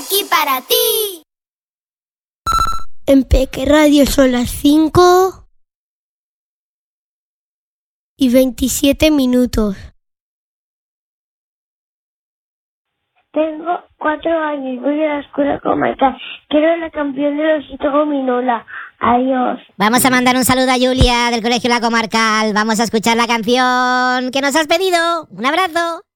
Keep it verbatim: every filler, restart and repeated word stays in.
aquí para ti. En Peque Radio son las cinco y veintisiete minutos. Tengo cuatro años, voy a la escuela comarcal. Quiero la campeón de Osito Gominola. Adiós. Vamos a mandar un saludo a Julia del Colegio La Comarcal. Vamos a escuchar la canción que nos has pedido. Un abrazo.